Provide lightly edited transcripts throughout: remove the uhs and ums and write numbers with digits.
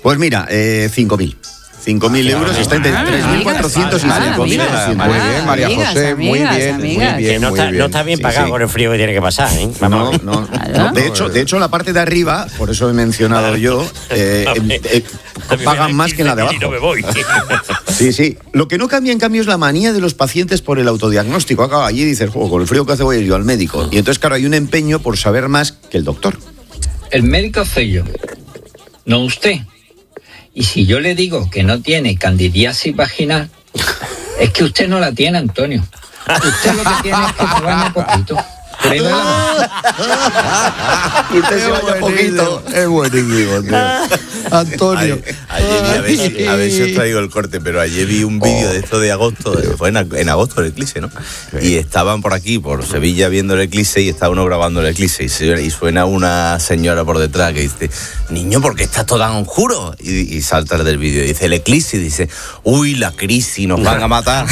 Pues mira, 5.000. 5.000 euros, está entre 3.400 y 5.000. Muy bien, María José, muy bien. Que no está bien pagado con el frío que tiene que pasar, ¿eh? No. De hecho, la parte de arriba, por eso he mencionado yo, pagan más que la de abajo. No me voy. Sí. Lo que no cambia, en cambio, es la manía de los pacientes por el autodiagnóstico. Acá allí dices, con el frío que hace voy a ir yo al médico. Y entonces, claro, hay un empeño por saber más que el doctor. El médico soy yo, no usted. Y si yo le digo que no tiene candidiasis vaginal, es que usted no la tiene, Antonio. Usted lo que tiene es que se baña poquito. Usted se vaya poquito. Es buenísimo, tío. Antonio. Ayer a ver si os traigo el corte, pero ayer vi un vídeo de esto de agosto, fue en agosto el eclipse, ¿no? Y estaban por aquí, por Sevilla, viendo el eclipse y estaba uno grabando el eclipse y suena una señora por detrás que dice, niño, ¿por qué está todo tan oscuro? Y salta del vídeo y dice, el eclipse, y dice, uy, la crisis, nos van a matar.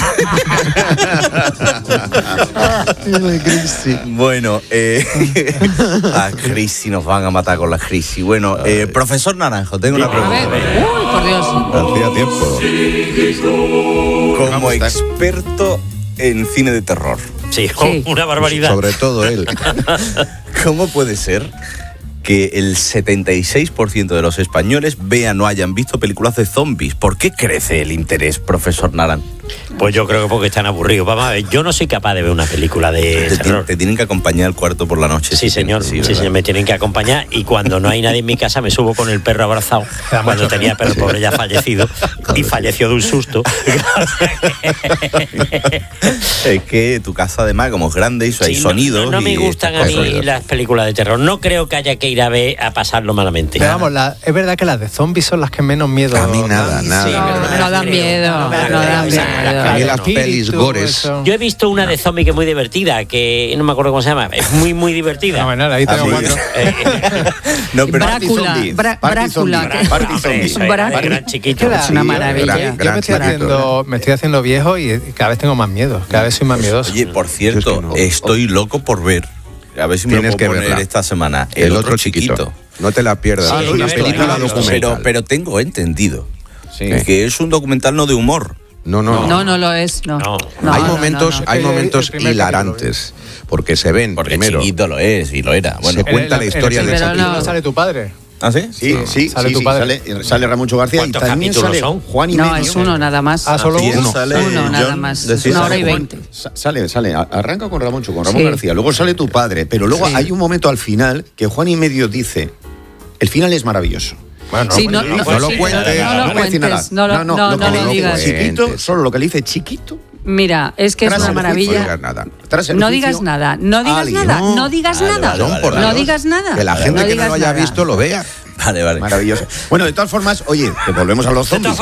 El crisis. Bueno, la crisis, nos van a matar con la crisis. Bueno, profesor Naranjo, tengo una pregunta. A ver, uy, por Dios. Hacía tiempo. Como experto en cine de terror. Sí, una barbaridad. Sobre todo él. ¿Cómo puede ser que el 76% de los españoles vean o hayan visto películas de zombies? ¿Por qué crece el interés, profesor Naranjo? Pues yo creo que porque están aburridos. Vamos a ver, yo no soy capaz de ver una película de terror. Te tienen que acompañar al cuarto por la noche. Sí, señor. Sí, señor, me tienen que acompañar y cuando no hay nadie en mi casa me subo con el perro abrazado. Cuando tenía perro, pobre, ya fallecido y falleció de un susto. Es que tu casa además, como es grande y hay sonidos. No me gustan a mí las películas de terror. No creo que haya que ir a pasarlo malamente. Pero vamos, es verdad que las de zombies son las que menos miedo. A mí nada. No dan miedo. No dan miedo. A mí las pelis gores. Yo he visto una de zombie que es muy divertida, que no me acuerdo cómo se llama. Es muy, muy divertida. No, nada, ahí tengo cuatro. No, pero Brácula. Gran chiquito. Es una maravilla. Yo me estoy haciendo viejo y cada vez tengo más miedo. Cada vez soy más miedoso. Oye, por cierto, estoy loco por ver. A ver si me lo puedo poner esta semana. El otro chiquito. No te la pierdas. Es una película documental. Pero tengo entendido que es un documental no de humor. No lo es. Hay momentos hilarantes, porque se ven primero. Chiquito lo es y lo era. Bueno, se cuenta la historia de ese no sale tu padre. ¿Ah, sí? Sí, sale tu padre. Sale Ramoncho García y también sale Juan y medio. No, es uno nada más. Solo uno. Uno nada más. Es 1h20. Sale, arranca con Ramón García, luego sale tu padre, pero luego hay un momento al final que Juan y medio dice, el final es maravilloso. Bueno, no lo cuentes. No lo digas. Chiquito, solo lo que le dice chiquito. Mira, es que es una maravilla. No digas nada. No digas nada. Que la gente que no lo haya visto lo vea. Vale. Maravilloso. Bueno, de todas formas, oye, que volvemos a los zombies.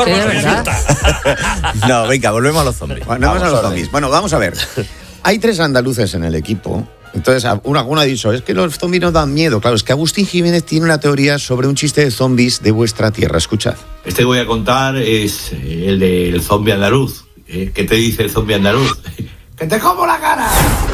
No, venga, volvemos a los zombies. Bueno, vamos a ver. Hay 3 andaluces en el equipo. Entonces, alguno ha dicho, es que los zombies no dan miedo. Claro, es que Agustín Jiménez tiene una teoría sobre un chiste de zombies de vuestra tierra. Escuchad. Este que voy a contar es el del zombie andaluz. ¿Qué te dice el zombie andaluz? ¡Que te como la cara!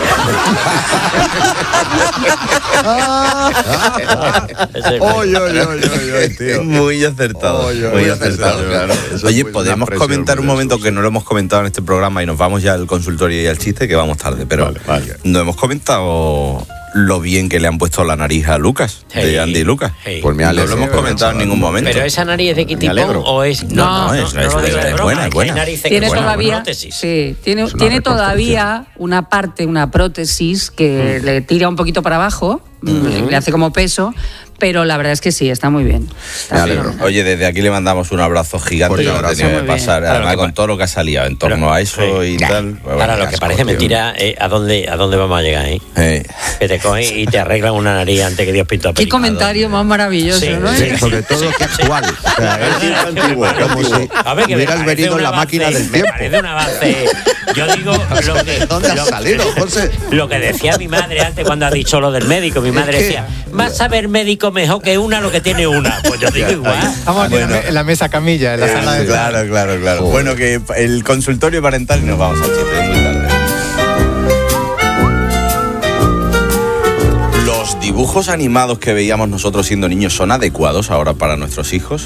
Tío. Muy acertado. Muy acertado, claro. Oye, podemos comentar un momento que no lo hemos comentado en este programa y nos vamos ya al consultorio y al chiste, que vamos tarde, pero no hemos comentado lo bien que le han puesto la nariz a Lucas, de Andy y Lucas. Pues me alegro. No lo hemos comentado en ningún momento. ¿Pero esa nariz es de Kitipón o es...? No, es buena. Tiene todavía, tiene todavía una prótesis que le tira un poquito para abajo, le hace como peso, pero la verdad es que sí, está muy bien. Me alegro. Oye, desde aquí le mandamos un abrazo gigante que no tenía que pasar, además con todo lo que ha salido en torno a eso y tal. Para lo que parece mentira, ¿a dónde vamos a llegar? Que te cogen y te arreglan una nariz antes que Dios pintó a Qué comentario más maravilloso, ¿no? Sí, sobre todo que actual. O sea, es antiguo, como si hubieras venido en la máquina del tiempo. Me parece un avance. Yo digo ¿Dónde has salido, José? Lo que decía mi madre antes cuando ha dicho lo del médico. Mi madre decía, vas a ver médico mejor que una lo que tiene una. Pues yo digo igual. Estamos aquí en la mesa camilla, en la sala de... Claro. Bueno, que el consultorio parental y nos vamos al chiste, es muy tarde. ¿Los dibujos animados que veíamos nosotros siendo niños son adecuados ahora para nuestros hijos?